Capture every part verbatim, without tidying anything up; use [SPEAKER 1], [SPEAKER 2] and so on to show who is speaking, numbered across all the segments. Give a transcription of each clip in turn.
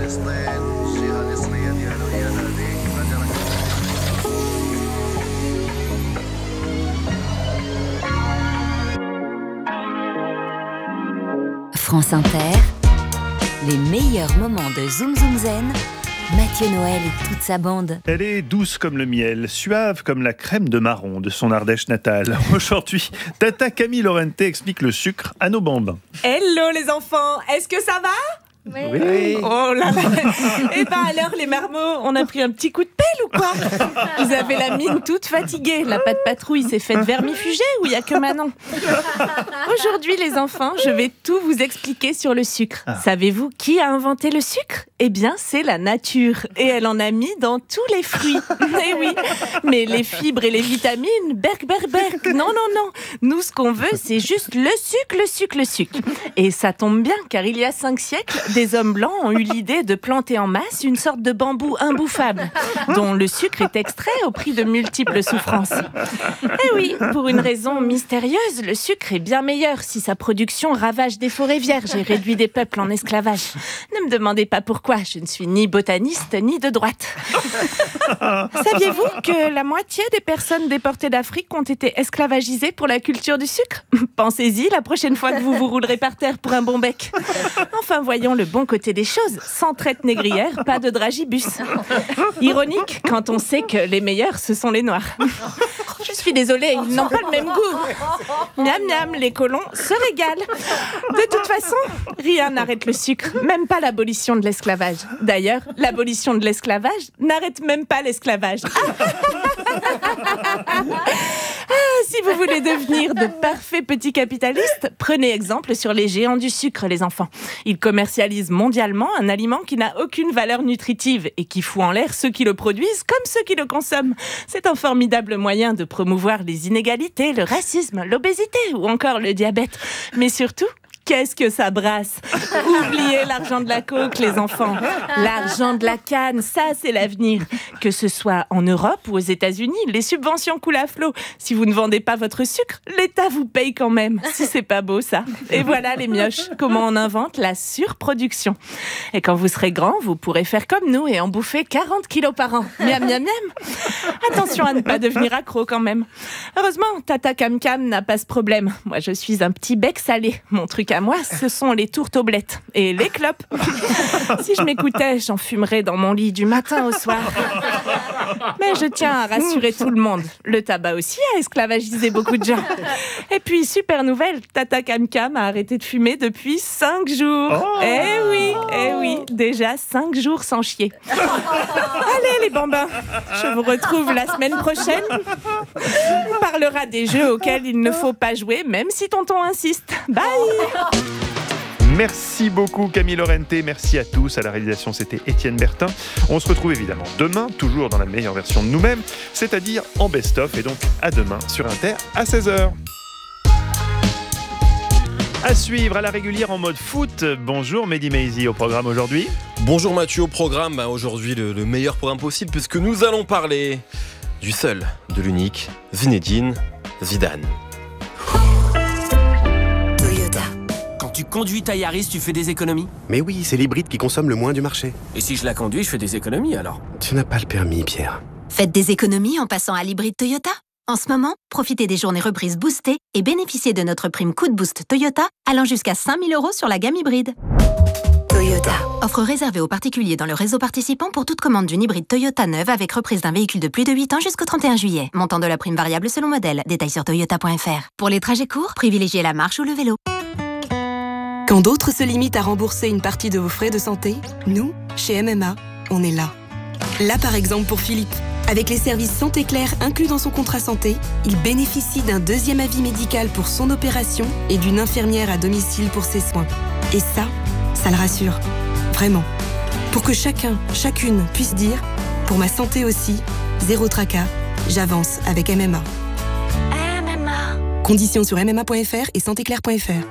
[SPEAKER 1] France Inter, les meilleurs moments de Zoom Zoom Zen, Mathieu Noël et toute sa bande.
[SPEAKER 2] Elle est douce comme le miel, suave comme la crème de marron de son Ardèche natale. Aujourd'hui, Tata Camille Lorente explique le sucre à nos bambins.
[SPEAKER 3] Hello les enfants, est-ce que ça va ?
[SPEAKER 2] Oui. oui.
[SPEAKER 3] Oh là là. Eh ben alors les marmots, on a pris un petit coup de pelle ou quoi ? Vous avez la mine toute fatiguée. La patte patrouille s'est faite vermifuger ou il y a que Manon ? Aujourd'hui les enfants, je vais tout vous expliquer sur le sucre. Ah. Savez-vous qui a inventé le sucre ? Eh bien c'est la nature. Et elle en a mis dans tous les fruits. Eh oui. Mais les fibres et les vitamines, berk, berk, berk. Non, non, non. Nous ce qu'on veut c'est juste le sucre, le sucre, le sucre. Et ça tombe bien car il y a cinq siècles, des hommes blancs ont eu l'idée de planter en masse une sorte de bambou imbouffable, dont le sucre est extrait au prix de multiples souffrances. Et oui, pour une raison mystérieuse, le sucre est bien meilleur si sa production ravage des forêts vierges et réduit des peuples en esclavage. Ne me demandez pas pourquoi, je ne suis ni botaniste ni de droite. Saviez-vous que la moitié des personnes déportées d'Afrique ont été esclavagisées pour la culture du sucre ? Pensez-y la prochaine fois que vous vous roulerez par terre pour un bon bec. Enfin, voyons le bon côté des choses. Sans traite négrière, pas de dragibus. Ironique quand on sait que les meilleurs, ce sont les noirs. Je suis désolée, ils n'ont pas le même goût. Miam miam, les colons se régalent. De toute façon, rien n'arrête le sucre, même pas l'abolition de l'esclavage. D'ailleurs, l'abolition de l'esclavage n'arrête même pas l'esclavage. Ah, si vous voulez devenir de parfaits petits capitalistes, prenez exemple sur les géants du sucre, les enfants. Ils commercialisent mondialement un aliment qui n'a aucune valeur nutritive et qui fout en l'air ceux qui le produisent comme ceux qui le consomment. C'est un formidable moyen de promouvoir les inégalités, le racisme, l'obésité ou encore le diabète. Mais surtout, qu'est-ce que ça brasse ? Oubliez l'argent de la coke, les enfants. L'argent de la canne, ça, c'est l'avenir. Que ce soit en Europe ou aux États-Unis, les subventions coulent à flot. Si vous ne vendez pas votre sucre, l'État vous paye quand même. Si c'est pas beau, ça. Et voilà les mioches, comment on invente la surproduction. Et quand vous serez grand, vous pourrez faire comme nous et en bouffer quarante kilos par an. Miam, miam, miam. Attention à ne pas devenir accro quand même. Heureusement, Tata Cam Cam n'a pas ce problème. Moi, je suis un petit bec salé. Mon truc à moi, ce sont les tourtoblettes et les clopes. Si je m'écoutais, j'en fumerais dans mon lit du matin au soir. Mais je tiens à rassurer tout le monde. Le tabac aussi a esclavagisé beaucoup de gens. Et puis, super nouvelle, Tata Cam Cam a arrêté de fumer depuis cinq jours. Oh eh oui, eh oui, déjà cinq jours sans chier. Allez les bambins, je vous retrouve la semaine prochaine. On parlera des jeux auxquels il ne faut pas jouer, même si tonton insiste. Bye.
[SPEAKER 2] Merci beaucoup Camille Lorente, merci à tous. À la réalisation, c'était Étienne Bertin. On se retrouve évidemment demain, toujours dans la meilleure version de nous-mêmes, c'est-à-dire en best-of. Et donc à demain sur Inter à seize heures. À suivre à la régulière en mode foot. Bonjour Mehdi Maizi au programme aujourd'hui.
[SPEAKER 4] Bonjour Mathieu au programme. Bah, aujourd'hui le, le meilleur programme possible puisque nous allons parler du seul, de l'unique, Zinedine Zidane.
[SPEAKER 5] Quand tu conduis ta Yaris, tu fais des économies ?
[SPEAKER 6] Mais oui, c'est l'hybride qui consomme le moins du marché.
[SPEAKER 5] Et si je la conduis, je fais des économies alors ?
[SPEAKER 6] Tu n'as pas le permis, Pierre.
[SPEAKER 7] Faites des économies en passant à l'hybride Toyota. En ce moment, profitez des journées reprises boostées et bénéficiez de notre prime coup de boost Toyota allant jusqu'à cinq mille euros sur la gamme hybride. Toyota. Offre réservée aux particuliers dans le réseau participant pour toute commande d'une hybride Toyota neuve avec reprise d'un véhicule de plus de huit ans jusqu'au trente et un juillet. Montant de la prime variable selon modèle. Détails sur toyota point f r. Pour les trajets courts, privilégiez la marche ou le vélo.
[SPEAKER 8] Quand d'autres se limitent à rembourser une partie de vos frais de santé, nous, chez M M A, on est là. Là par exemple pour Philippe. Avec les services Santé Claire inclus dans son contrat santé, il bénéficie d'un deuxième avis médical pour son opération et d'une infirmière à domicile pour ses soins. Et ça, ça le rassure. Vraiment. Pour que chacun, chacune puisse dire « Pour ma santé aussi, zéro tracas, j'avance avec M M A ».
[SPEAKER 7] M M A.
[SPEAKER 8] Conditions sur m m a point f r et santé claire point f r.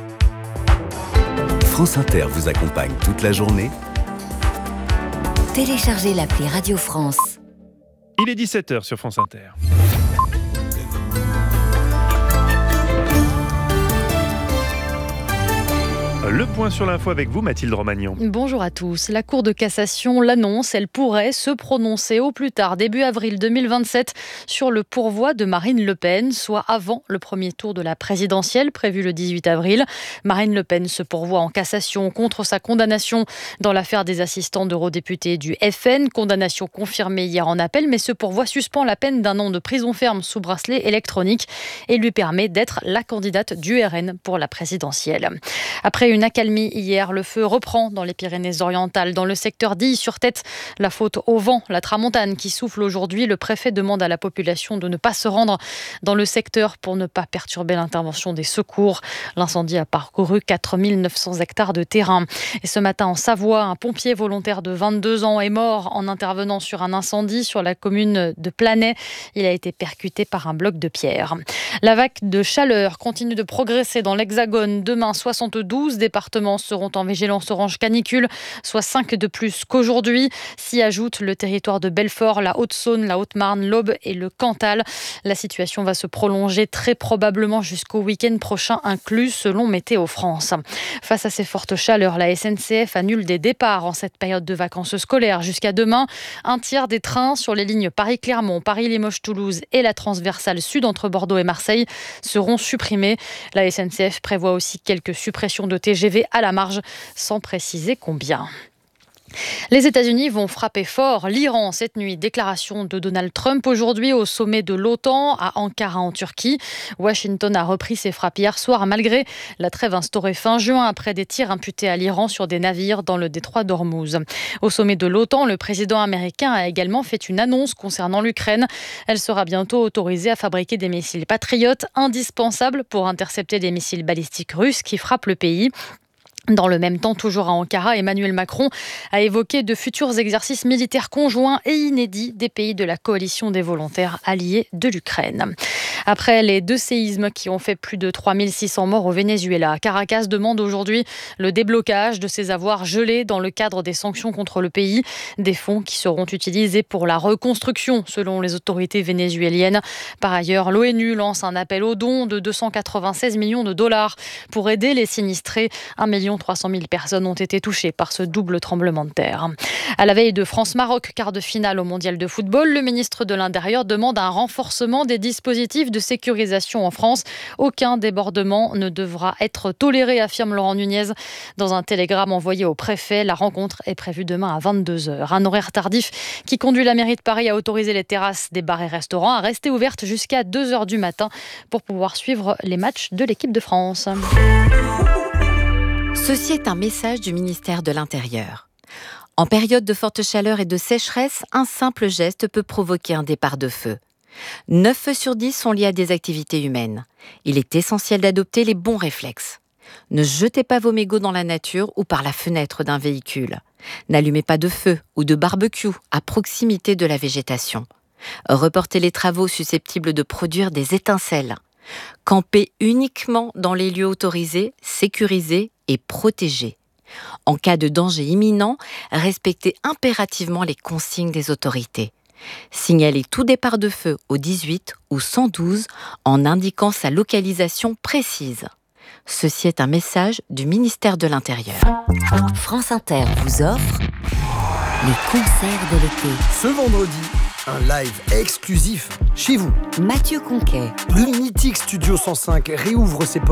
[SPEAKER 9] France Inter vous accompagne toute la journée.
[SPEAKER 1] Téléchargez l'appli Radio France.
[SPEAKER 2] Il est dix-sept heures sur France Inter. Le point sur l'info avec vous, Mathilde Romagnan.
[SPEAKER 10] Bonjour à tous. La Cour de cassation l'annonce, elle pourrait se prononcer au plus tard début avril deux mille vingt-sept sur le pourvoi de Marine Le Pen, soit avant le premier tour de la présidentielle prévu le dix-huit avril. Marine Le Pen se pourvoit en cassation contre sa condamnation dans l'affaire des assistants d'eurodéputés du F N, condamnation confirmée hier en appel, mais ce pourvoi suspend la peine d'un an de prison ferme sous bracelet électronique et lui permet d'être la candidate du R N pour la présidentielle. Après une accalmie hier, le feu reprend dans les Pyrénées-Orientales, dans le secteur d'Ille-sur-Tête. La faute au vent, la tramontane qui souffle aujourd'hui. Le préfet demande à la population de ne pas se rendre dans le secteur pour ne pas perturber l'intervention des secours. L'incendie a parcouru quatre mille neuf cents hectares de terrain. Et ce matin en Savoie, un pompier volontaire de vingt-deux ans est mort en intervenant sur un incendie sur la commune de Planay. Il a été percuté par un bloc de pierre. La vague de chaleur continue de progresser dans l'Hexagone. Demain, soixante-douze départements seront en vigilance orange canicule, soit cinq de plus qu'aujourd'hui. S'y ajoute le territoire de Belfort, la Haute-Saône, la Haute-Marne, l'Aube et le Cantal. La situation va se prolonger très probablement jusqu'au week-end prochain inclus, selon Météo France. Face à ces fortes chaleurs, la S N C F annule des départs en cette période de vacances scolaires jusqu'à demain. Un tiers des trains sur les lignes Paris-Clermont, Paris-Limoges-Toulouse et la transversale sud entre Bordeaux et Marseille seront supprimés. La S N C F prévoit aussi quelques suppressions de T G V à la marge, sans préciser combien. Les États-Unis vont frapper fort l'Iran cette nuit. Déclaration de Donald Trump aujourd'hui au sommet de l'OTAN à Ankara en Turquie. Washington a repris ses frappes hier soir malgré la trêve instaurée fin juin après des tirs imputés à l'Iran sur des navires dans le détroit d'Ormuz. Au sommet de l'OTAN, le président américain a également fait une annonce concernant l'Ukraine. Elle sera bientôt autorisée à fabriquer des missiles patriotes indispensables pour intercepter des missiles balistiques russes qui frappent le pays. Dans le même temps, toujours à Ankara, Emmanuel Macron a évoqué de futurs exercices militaires conjoints et inédits des pays de la coalition des volontaires alliés de l'Ukraine. Après les deux séismes qui ont fait plus de trois mille six cents morts au Venezuela, Caracas demande aujourd'hui le déblocage de ses avoirs gelés dans le cadre des sanctions contre le pays, des fonds qui seront utilisés pour la reconstruction selon les autorités vénézuéliennes. Par ailleurs, l'ONU lance un appel aux dons de deux cent quatre-vingt-seize millions de dollars pour aider les sinistrés. un million trois cent mille personnes ont été touchées par ce double tremblement de terre. À la veille de France-Maroc, quart de finale au mondial de football, le ministre de l'Intérieur demande un renforcement des dispositifs de sécurisation en France. Aucun débordement ne devra être toléré, affirme Laurent Nunez. Dans un télégramme envoyé au préfet, la rencontre est prévue demain à vingt-deux heures. Un horaire tardif qui conduit la mairie de Paris à autoriser les terrasses des bars et restaurants à rester ouvertes jusqu'à deux heures du matin pour pouvoir suivre les matchs de l'équipe de France.
[SPEAKER 1] Ceci est un message du ministère de l'Intérieur. En période de forte chaleur et de sécheresse, un simple geste peut provoquer un départ de feu. neuf feux sur dix sont liés à des activités humaines. Il est essentiel d'adopter les bons réflexes. Ne jetez pas vos mégots dans la nature ou par la fenêtre d'un véhicule. N'allumez pas de feu ou de barbecue à proximité de la végétation. Reportez les travaux susceptibles de produire des étincelles. Campez uniquement dans les lieux autorisés, sécurisés et protégés. En cas de danger imminent, respectez impérativement les consignes des autorités. Signalez tout départ de feu au dix-huit ou cent douze en indiquant sa localisation précise. Ceci est un message du ministère de l'Intérieur. France Inter vous offre les concerts de l'été.
[SPEAKER 11] Ce vendredi, un live exclusif chez vous.
[SPEAKER 1] Mathieu Conquet.
[SPEAKER 11] Le mythique Studio cent cinq réouvre ses portes